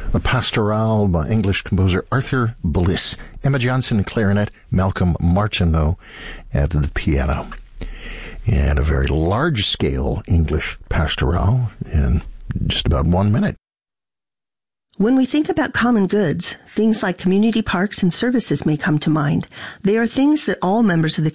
a pastoral by English composer Arthur Bliss, Emma Johnson clarinet, Malcolm Martineau at the piano. And a very large-scale English pastoral in just about 1 minute. When we think about common goods, things like community parks and services may come to mind. They are things that all members of the